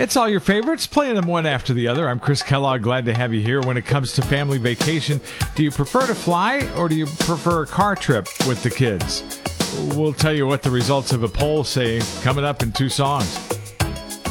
It's all your favorites, playing them one after the other. I'm Chris Kellogg, glad to have you here. When it comes to family vacation, do you prefer to fly or do you prefer a car trip with the kids? We'll tell you what the results of a poll say coming up in 2 songs.